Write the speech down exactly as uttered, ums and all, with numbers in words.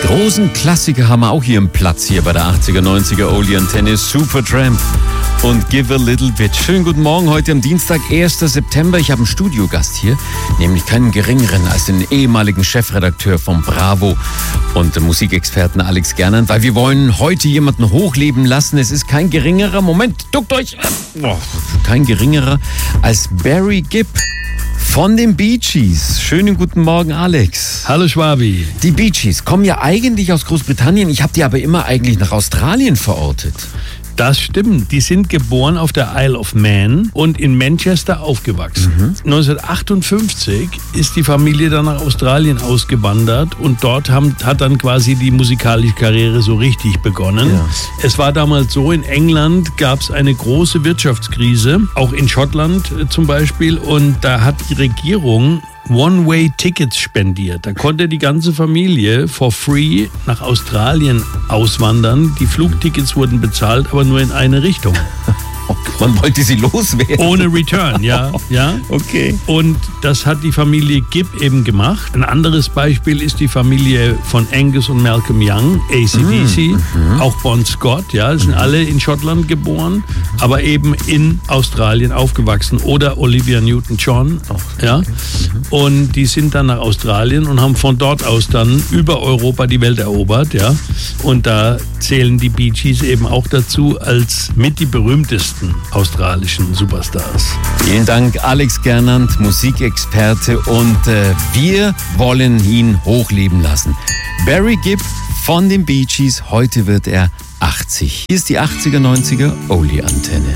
großen Klassiker haben wir auch hier im Platz, hier bei der achtziger, neunziger Oldie-Antenne. Supertramp und Give a Little Bit. Schönen guten Morgen, heute am Dienstag, erster September. Ich habe einen Studiogast hier, nämlich keinen geringeren als den ehemaligen Chefredakteur von Bravo und den Musikexperten Alex Gernand, weil wir wollen heute jemanden hochleben lassen. Es ist kein geringerer, Moment, duckt euch, oh, kein geringerer als Barry Gibb von den Bee Gees. Schönen guten Morgen, Alex. Hallo Schwabi. Die Bee Gees kommen ja eigentlich aus Großbritannien. Ich habe die aber immer eigentlich nach Australien verortet. Das stimmt. Die sind geboren auf der Isle of Man und in Manchester aufgewachsen. Mhm. neunzehnhundertachtundfünfzig ist die Familie dann nach Australien ausgewandert und dort haben, hat dann quasi die musikalische Karriere so richtig begonnen. Ja. Es war damals so, in England gab es eine große Wirtschaftskrise, auch in Schottland zum Beispiel, und da hat die Regierung One-Way-Tickets spendiert. Da konnte die ganze Familie for free nach Australien auswandern. Die Flugtickets wurden bezahlt, aber nur in eine Richtung. Man wollte sie loswerden. Ohne Return, ja, ja. Okay. Und das hat die Familie Gibb eben gemacht. Ein anderes Beispiel ist die Familie von Angus und Malcolm Young, A C D C, mhm. auch Bon Scott, ja, das sind mhm. alle in Schottland geboren, aber eben in Australien aufgewachsen. Oder Olivia Newton-John, oh, ja. Okay. Mhm. Und die sind dann nach Australien und haben von dort aus dann über Europa die Welt erobert, ja. Und da zählen die Bee Gees eben auch dazu als mit die berühmtesten australischen Superstars. Vielen Dank, Alex Gernand, Musikexperte, und äh, wir wollen ihn hochleben lassen. Barry Gibb von den Bee Gees, heute wird er achtzig. Hier ist die achtziger, neunziger Oldie-Antenne.